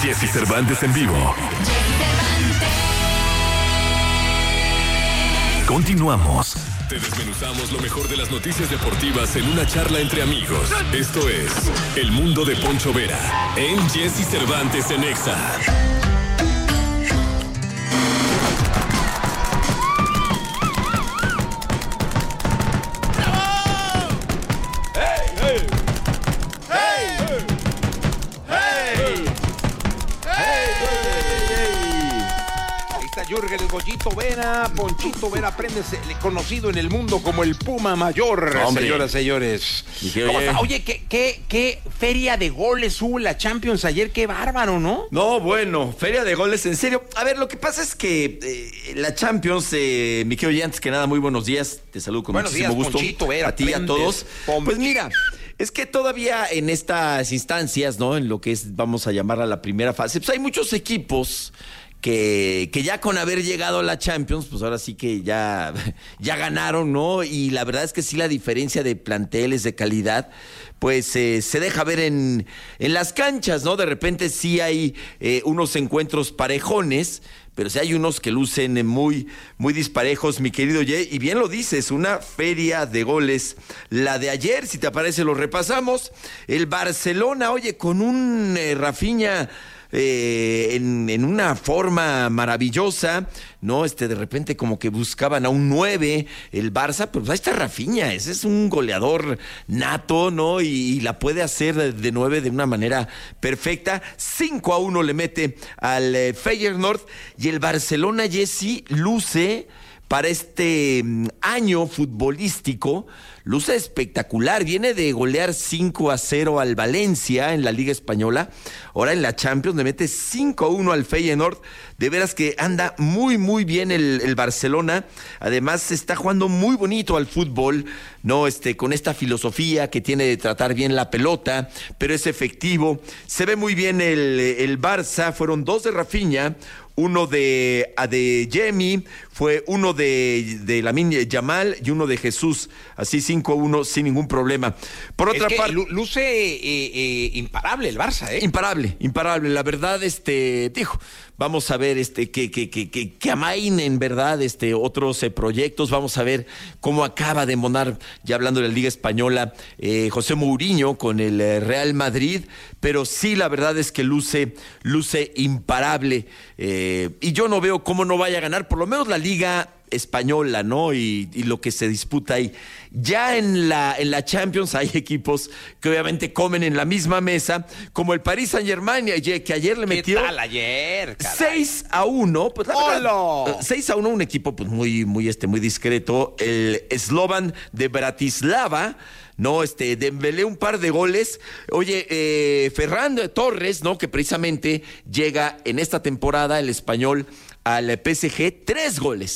Jesse Cervantes en vivo. Continuamos. Te desmenuzamos lo mejor de las noticias deportivas en una charla entre amigos. Esto es El Mundo de Poncho Vera en Jesse Cervantes en Exa. Jürgen el Goyito Vera, Ponchito Vera, conocido en el mundo como el Puma Mayor. Hombre. Señoras, señores. Oye, ¿qué feria de goles hubo en la Champions ayer? Qué bárbaro, ¿no? No, bueno, feria de goles, en serio. A ver, lo que pasa es que la Champions, mi querido, antes que nada, muy buenos días. Te saludo con muchísimo gusto. Ponchito Vera, a ti y a todos. Pues mira, es que todavía en estas instancias, ¿no? En lo que es, vamos a llamarla la primera fase, pues hay muchos equipos que ya con haber llegado a la Champions, pues ahora sí que ya ganaron, ¿no? Y la verdad es que sí, la diferencia de planteles, de calidad, pues se deja ver en las canchas, ¿no? De repente sí hay unos encuentros parejones, pero sí hay unos que lucen muy, muy disparejos, mi querido Jay, y bien lo dices, una feria de goles. La de ayer, si te parece, lo repasamos. El Barcelona, oye, con un Rafinha en una forma maravillosa, ¿no? De repente como que buscaban a un 9, el Barça, pues ahí está Rafinha, ese es un goleador nato, ¿no? Y la puede hacer de 9 de una manera perfecta. 5-1 le mete al Feyenoord, y el Barcelona, Jesse, luce para este año futbolístico, luce espectacular. Viene de golear 5-0 al Valencia en la Liga Española. Ahora en la Champions le mete 5-1 al Feyenoord. De veras que anda muy, muy bien el Barcelona. Además, está jugando muy bonito al fútbol, ¿no? Con esta filosofía que tiene de tratar bien la pelota, pero es efectivo. Se ve muy bien el Barça. Fueron 2 de Rafinha, uno de Adeyemi, fue uno de Lamine Yamal y uno de Jesús, así 5-1 sin ningún problema. Por otra parte, luce imparable el Barça, ¿eh? Imparable, la verdad, dijo, vamos a ver que amainen, verdad, otros proyectos. Vamos a ver cómo acaba de monar, ya hablando de la Liga Española, José Mourinho con el Real Madrid, pero sí, la verdad es que luce imparable, y yo no veo cómo no vaya a ganar por lo menos la Liga Española, ¿no? Y lo que se disputa ahí. Ya en la Champions hay equipos que obviamente comen en la misma mesa, como el Paris Saint-Germain, que ayer le metió. ¿Qué tal ayer? 6-1, pues la verdad, 6-1, un equipo pues muy discreto, el Slovan de Bratislava, ¿no? Dembélé un par de goles. Oye, Ferran Torres, ¿no? Que precisamente llega en esta temporada, el español, al PSG, 3 goles.